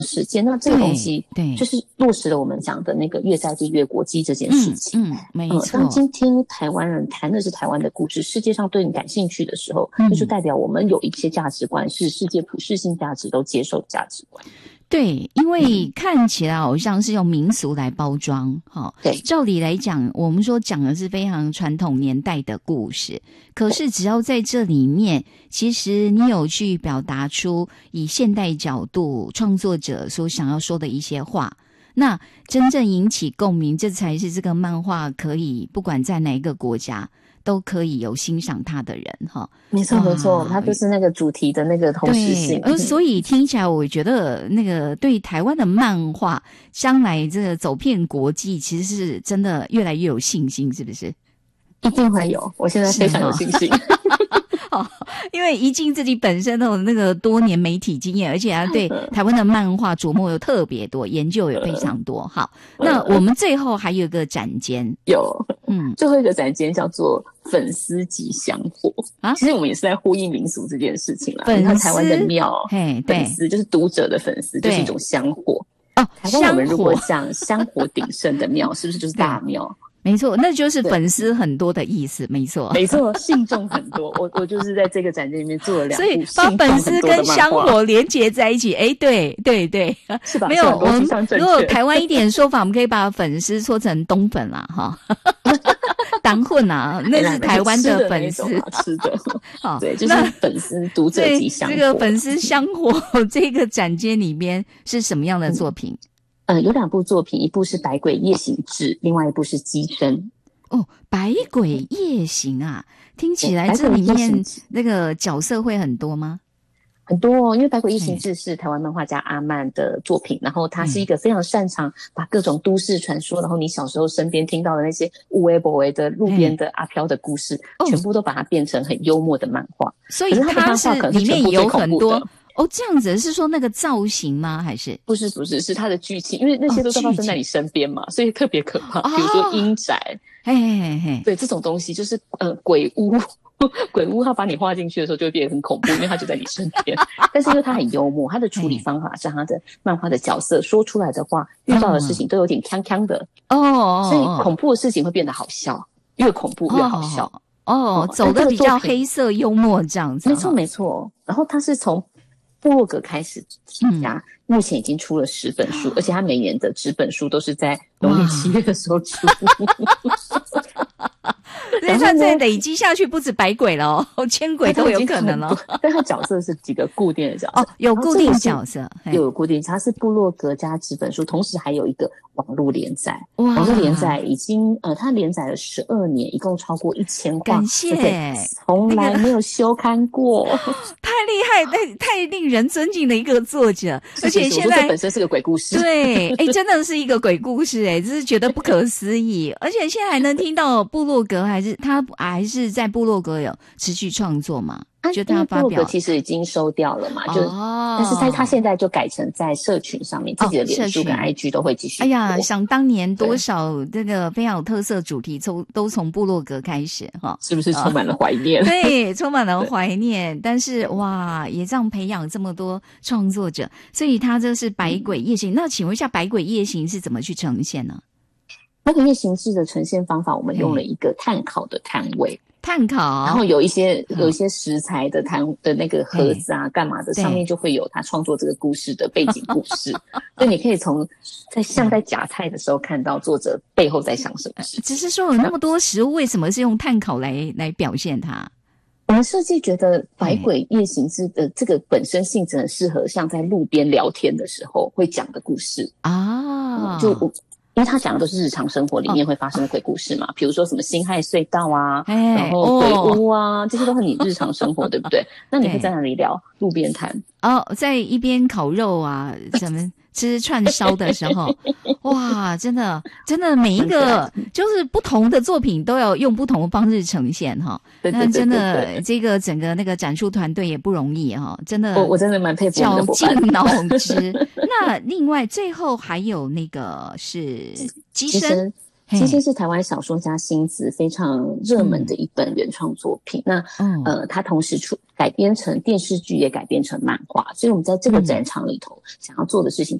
事件。那这个东西就是落实了我们讲的那个越在地越国际这件事情。 没错。 当今天台湾人谈的是台湾的故事，世界上对你感兴趣的时候，那就代表我们有一些价值观是世界普世性价值都接受的价值观。 对，因为看起来好像是用民俗来包装， 对， 照理来讲，我们说讲的是非常传统年代的故事，可是只要在这里面，其实你有去表达出以现代角度创作者所想要说的一些话，那真正引起共鸣，这才是这个漫画可以不管在哪一个国家都可以有欣赏它的人哈。 没错没错，它就是那个主题的那个同时性。 所以听起来我觉得那个对台湾的漫画将来这个走遍国际，其实是真的越来越有信心，是不是？ 一定会有，我现在非常有信心。 因为宜静自己本身都有那个多年媒体经验，而且他对台湾的漫画琢磨有特别多，研究也非常多。好，那我们最后还有一个展间， 最后一个展间叫做粉丝及香火啊。其实我们也是在呼应民俗这件事情啦。你看台湾的庙，粉丝就是读者的粉丝，就是一种香火。台湾我们如果讲香火鼎盛的庙，是不是就是大庙？ 没错，那就是粉丝很多的意思。没错， 没错，信众很多。我就是在这个展间里面做了2部， 所以把粉丝跟香火连结在一起。对， 是吧？ 没有，我们如果台湾一点说法，我们可以把粉丝说成冬粉啦，哈。当混啊，那是台湾的粉丝吃的。好，对，就是粉丝读者及香火。 这个粉丝香火这个展间里面是什么样的作品？ 有2部作品，一部是《百鬼夜行志》，另外一部是《机身》。 百鬼夜行啊，听起来这里面那个角色会很多吗？ 很多因为《百鬼夜行志》是台湾漫画家阿曼的作品，然后他是一个非常擅长把各种都市传说，然后你小时候身边听到的那些无为不为的路边的阿飘的故事，全部都把它变成很幽默的漫画。 所以它是里面有很多。这样子是说那个造型吗？还是不是是它的剧情，因为那些都是发生在你身边嘛，所以特别可怕。比如说阴宅，对，这种东西就是鬼屋，鬼屋它把你画进去的时候就会变得很恐怖，因为它就在你身边。但是因为它很幽默，它的处理方法是它的漫画的角色说出来的话，遇到的事情都有点锵锵的所以恐怖的事情会变得好笑，越恐怖越好笑。 走的比较黑色幽默这样子。 没错。然后它是从部落格开始起家，目前已经出了10本书，而且他每年的纸本书都是在农历7月的时候出。 所以他再累积下去不止百鬼了千鬼都有可能了。 但他角色是几个固定的角色有固定角色， 有固定，他是部落格加纸本书，同时还有一个网络连载。网络连载已经他连载了12年，一共超过1000话， 感谢， 从来没有休刊过。 太厉害，太令人尊敬的一个作者。而且现在本身是个鬼故事。 对，真的是一个鬼故事这是觉得不可思议。而且现在还能听到部落格，他还是在部落格有持续创作嘛？就他发表，部落格其实已经收掉了嘛，但是他现在就改成在社群上面，自己的脸书跟 IG 都会继续。 想当年多少这个非常有特色主题都从部落格开始是不是充满了怀念？ 对，充满了怀念。但是哇，也这样培养这么多创作者，所以他这是百鬼夜行。那请问一下，百鬼夜行是怎么去呈现呢？ 百鬼夜行志的呈现方法，我们用了一个炭烤的摊位。 炭烤，然后有一些食材的的那个盒子啊，干嘛的，上面就会有他创作这个故事的背景故事，所以你可以从在夹菜的时候看到作者背后在想什么事。 只是说有那么多食物，为什么是用炭烤来表现它？ 我们设计觉得百鬼夜行志的这个本身性质很适合像在路边聊天的时候会讲的故事因为他讲的都是日常生活里面会发生的鬼故事嘛，比如说什么辛亥隧道啊，然后鬼屋啊，这些都是你日常生活，对不对？那你会在哪里聊？路边摊在一边烤肉啊，咱们吃串烧的时候，哇，真的每一个就是不同的作品都要用不同的方式呈现那真的这个整个那个展出团队也不容易真的， 我真的蛮佩服你的伙伴， 绞尽脑汁。那另外最后还有那个是机身， 金星是台湾小说家星子非常热门的一本原创作品。那它同时改编成电视剧，也改编成漫画。所以我们在这个展场里头想要做的事情，